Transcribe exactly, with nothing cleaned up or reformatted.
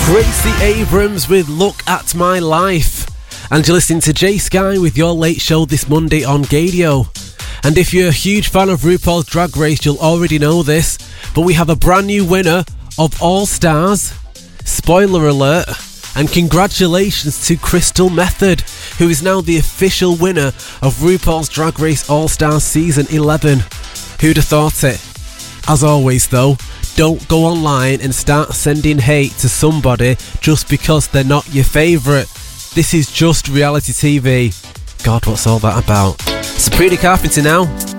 Gracie Abrams with Look at My Life. And you're listening to Jay Sky with your late show this Monday on Gadio. And if you're a huge fan of RuPaul's Drag Race, you'll already know this, but we have a brand new winner of All Stars. Spoiler alert. And congratulations to Crystal Method, who is now the official winner of RuPaul's Drag Race All Stars Season eleven. Who'd have thought it? As always though, don't go online and start sending hate to somebody just because they're not your favourite. This is just reality T V. God, what's all that about? Sabrina Carpenter now.